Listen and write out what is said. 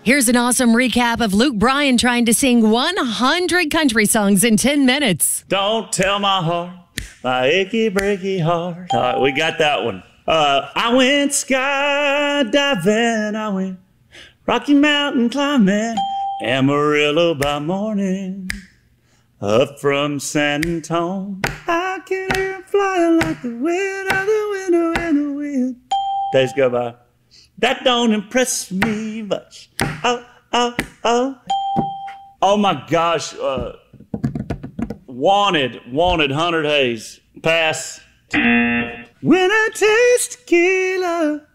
Here's an awesome recap of Luke Bryan trying to sing 100 country songs in 10 minutes. Don't tell my heart, my achy breaky heart. All right, we got that one. I went skydiving, I went Rocky Mountain climbing, Amarillo by morning. Up from San Antonio, I can hear him flying like the wind out the window and the wind. Days go by. That don't impress me much. Oh, oh, oh. Oh my gosh. Wanted 100 Hayes. Pass. When I taste tequila,